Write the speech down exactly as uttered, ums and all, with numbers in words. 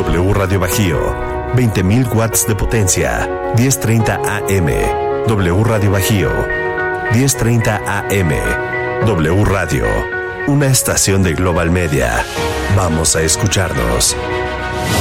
W Radio Bajío, veinte mil watts de potencia, diez treinta A M. W Radio Bajío, diez treinta A M. W Radio, una estación de Global Media. Vamos a escucharnos.